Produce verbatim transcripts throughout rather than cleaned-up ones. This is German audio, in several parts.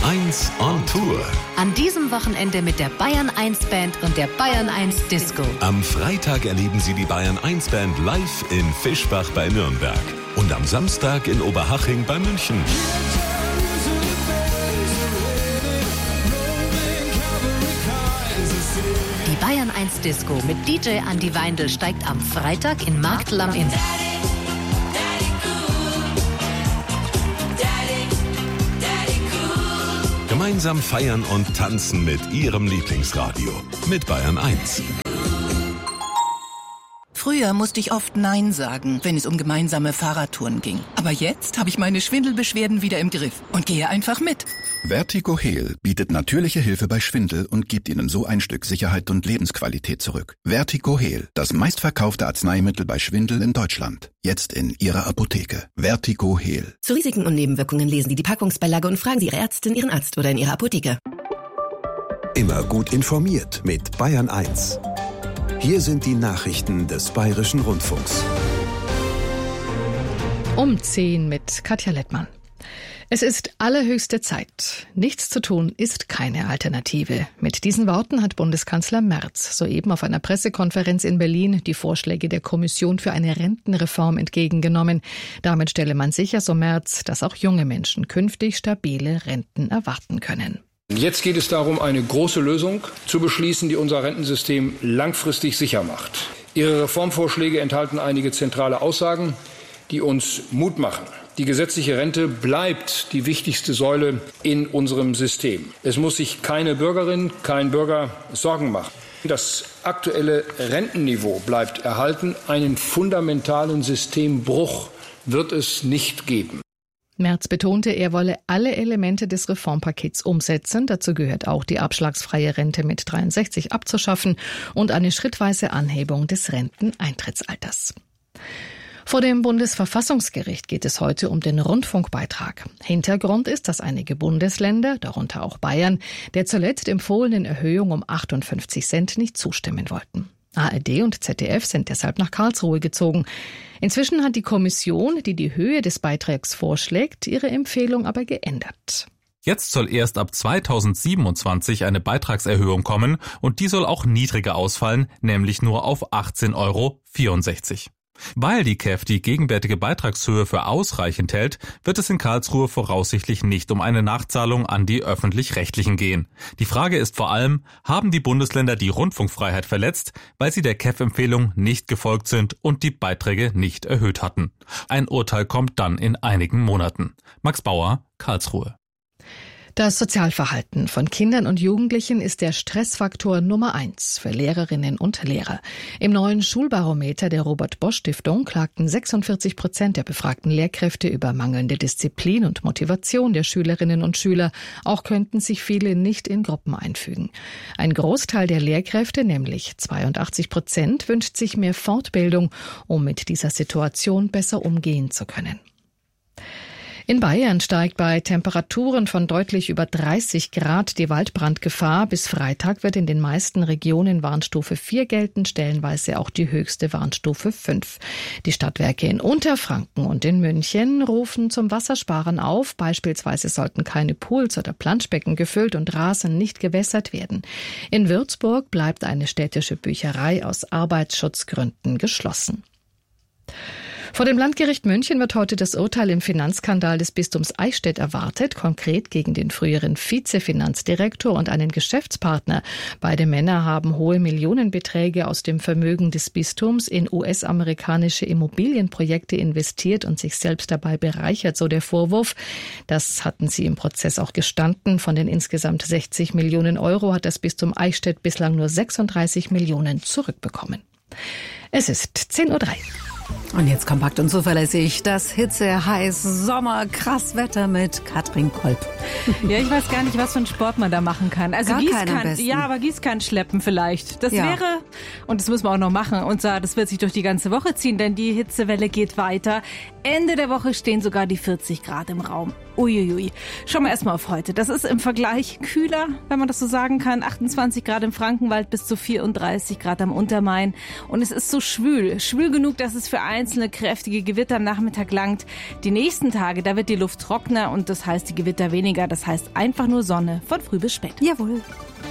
eins on Tour. An diesem Wochenende mit der Bayern eins Band und der Bayern eins Disco. Am Freitag erleben Sie die Bayern eins Band live in Fischbach bei Nürnberg. Und am Samstag in Oberhaching bei München. Die Bayern eins Disco mit D J Andi Weindl steigt am Freitag in Marktl am Inn. Gemeinsam feiern und tanzen mit Ihrem Lieblingsradio. Mit Bayern eins. Früher musste ich oft Nein sagen, wenn es um gemeinsame Fahrradtouren ging. Aber jetzt habe ich meine Schwindelbeschwerden wieder im Griff und gehe einfach mit. Vertigo Heal bietet natürliche Hilfe bei Schwindel und gibt Ihnen so ein Stück Sicherheit und Lebensqualität zurück. Vertigo Heal, das meistverkaufte Arzneimittel bei Schwindel in Deutschland. Jetzt in Ihrer Apotheke. Vertigo Heal. Zu Risiken und Nebenwirkungen lesen Sie die Packungsbeilage und fragen Sie Ihre Ärztin, Ihren Arzt oder in Ihrer Apotheke. Immer gut informiert mit Bayern eins. Hier sind die Nachrichten des Bayerischen Rundfunks. Um zehn mit Katja Lettmann. Es ist allerhöchste Zeit. Nichts zu tun ist keine Alternative. Mit diesen Worten hat Bundeskanzler Merz soeben auf einer Pressekonferenz in Berlin die Vorschläge der Kommission für eine Rentenreform entgegengenommen. Damit stelle man sicher, so Merz, dass auch junge Menschen künftig stabile Renten erwarten können. Jetzt geht es darum, eine große Lösung zu beschließen, die unser Rentensystem langfristig sicher macht. Ihre Reformvorschläge enthalten einige zentrale Aussagen, die uns Mut machen. Die gesetzliche Rente bleibt die wichtigste Säule in unserem System. Es muss sich keine Bürgerin, kein Bürger Sorgen machen. Das aktuelle Rentenniveau bleibt erhalten. Einen fundamentalen Systembruch wird es nicht geben. Merz betonte, er wolle alle Elemente des Reformpakets umsetzen. Dazu gehört auch die abschlagsfreie Rente mit dreiundsechzig abzuschaffen und eine schrittweise Anhebung des Renteneintrittsalters. Vor dem Bundesverfassungsgericht geht es heute um den Rundfunkbeitrag. Hintergrund ist, dass einige Bundesländer, darunter auch Bayern, der zuletzt empfohlenen Erhöhung um achtundfünfzig Cent nicht zustimmen wollten. A R D und Z D F sind deshalb nach Karlsruhe gezogen. Inzwischen hat die Kommission, die die Höhe des Beitrags vorschlägt, ihre Empfehlung aber geändert. Jetzt soll erst ab zweitausendsiebenundzwanzig eine Beitragserhöhung kommen und die soll auch niedriger ausfallen, nämlich nur auf achtzehn Euro vierundsechzig. Weil die K E F die gegenwärtige Beitragshöhe für ausreichend hält, wird es in Karlsruhe voraussichtlich nicht um eine Nachzahlung an die Öffentlich-Rechtlichen gehen. Die Frage ist vor allem, haben die Bundesländer die Rundfunkfreiheit verletzt, weil sie der K E F-Empfehlung nicht gefolgt sind und die Beiträge nicht erhöht hatten? Ein Urteil kommt dann in einigen Monaten. Max Bauer, Karlsruhe. Das Sozialverhalten von Kindern und Jugendlichen ist der Stressfaktor Nummer eins für Lehrerinnen und Lehrer. Im neuen Schulbarometer der Robert-Bosch-Stiftung klagten sechsundvierzig Prozent der befragten Lehrkräfte über mangelnde Disziplin und Motivation der Schülerinnen und Schüler. Auch könnten sich viele nicht in Gruppen einfügen. Ein Großteil der Lehrkräfte, nämlich zweiundachtzig Prozent, wünscht sich mehr Fortbildung, um mit dieser Situation besser umgehen zu können. In Bayern steigt bei Temperaturen von deutlich über dreißig Grad die Waldbrandgefahr. Bis Freitag wird in den meisten Regionen Warnstufe vier gelten, stellenweise auch die höchste Warnstufe fünf. Die Stadtwerke in Unterfranken und in München rufen zum Wassersparen auf. Beispielsweise sollten keine Pools oder Planschbecken gefüllt und Rasen nicht gewässert werden. In Würzburg bleibt eine städtische Bücherei aus Arbeitsschutzgründen geschlossen. Vor dem Landgericht München wird heute das Urteil im Finanzskandal des Bistums Eichstätt erwartet, konkret gegen den früheren Vizefinanzdirektor und einen Geschäftspartner. Beide Männer haben hohe Millionenbeträge aus dem Vermögen des Bistums in U S-amerikanische Immobilienprojekte investiert und sich selbst dabei bereichert, so der Vorwurf. Das hatten sie im Prozess auch gestanden. Von den insgesamt sechzig Millionen Euro hat das Bistum Eichstätt bislang nur sechsunddreißig Millionen zurückbekommen. Es ist zehn Uhr drei. Und jetzt kompakt und zuverlässig das Hitze, heiß, Sommer, krass Wetter mit Katrin Kolb. Ja, ich weiß gar nicht, was für einen Sport man da machen kann. Also Gar Gießkann, ja, aber Gießkann schleppen vielleicht. Das ja. wäre, und das müssen wir auch noch machen, und zwar, das wird sich durch die ganze Woche ziehen, denn die Hitzewelle geht weiter. Ende der Woche stehen sogar die vierzig Grad im Raum. Uiuiui. Schauen wir erstmal auf heute. Das ist im Vergleich kühler, wenn man das so sagen kann. achtundzwanzig Grad im Frankenwald bis zu vierunddreißig Grad am Untermain. Und es ist so schwül. Schwül genug, dass es für einen einzelne kräftige Gewitter am Nachmittag langt. Die nächsten Tage, da wird die Luft trockener und das heißt die Gewitter weniger. Das heißt einfach nur Sonne von früh bis spät. Jawohl.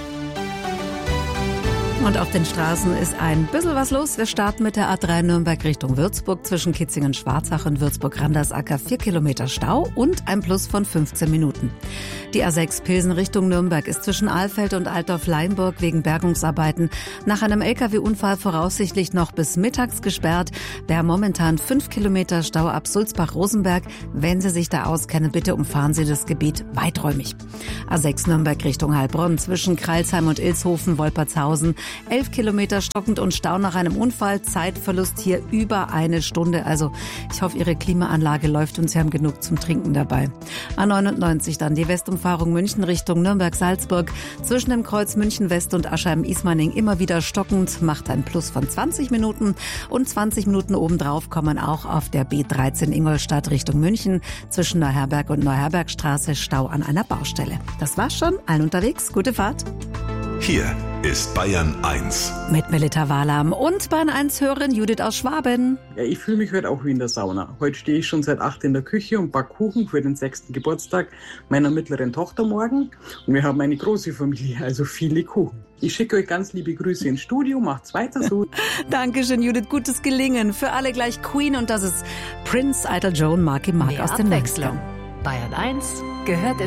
Und auf den Straßen ist ein bisschen was los. Wir starten mit der A drei Nürnberg Richtung Würzburg zwischen Kitzingen-Schwarzach und Würzburg-Randersacker. Vier Kilometer Stau und ein Plus von fünfzehn Minuten. Die A sechs Pilsen Richtung Nürnberg ist zwischen Ahlfeld und Altdorf-Leinburg wegen Bergungsarbeiten nach einem L K W-Unfall voraussichtlich noch bis mittags gesperrt. Wir haben momentan fünf Kilometer Stau ab Sulzbach-Rosenberg. Wenn Sie sich da auskennen, bitte umfahren Sie das Gebiet weiträumig. A sechs Nürnberg Richtung Heilbronn zwischen Kreilsheim und Ilshausen-Wolpertshausen. Elf Kilometer stockend und Stau nach einem Unfall. Zeitverlust hier über eine Stunde. Also ich hoffe, Ihre Klimaanlage läuft und Sie haben genug zum Trinken dabei. A neunundneunzig dann die Westumfahrung München Richtung Nürnberg-Salzburg. Zwischen dem Kreuz München West und Aschheim-Ismaning immer wieder stockend. Macht ein Plus von zwanzig Minuten. Und zwanzig Minuten obendrauf kommen auch auf der B dreizehn Ingolstadt Richtung München. Zwischen Neuherberg und Neuherbergstraße Stau an einer Baustelle. Das war's schon. Allen unterwegs. Gute Fahrt. Hier ist Bayern eins. Mit Melita Wahlam und Bayern eins Hörerin Judith aus Schwaben. Ja, ich fühle mich heute auch wie in der Sauna. Heute stehe ich schon seit acht in der Küche und backe Kuchen für den sechsten Geburtstag meiner mittleren Tochter morgen. Und wir haben eine große Familie, also viele Kuchen. Ich schicke euch ganz liebe Grüße ins Studio. Macht's weiter so. Dankeschön, Judith. Gutes Gelingen. Für alle gleich Queen und das ist Prince, Idol Joan, Marky Mark Mehr aus den Abwechslung. neunzigern. Bayern eins gehört in